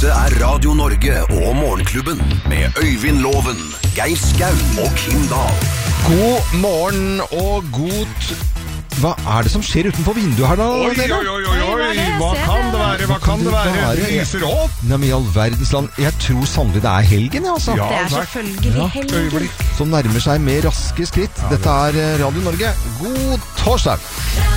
Dette er Radio Norge og Morgenklubben med Øyvind Loven, Geir Skau og Kim Dahl. God morgen og Hva er det som skjer utenfor vinduet her da? Oi. Hva kan det være? Det lyser opp. Nei, men i all verdens land. Jeg tror sannelig det er helgen, altså. Ja, Det er selvfølgelig helgen. Som nærmer seg med raske skritt. Dette er Radio Norge. God torsdag!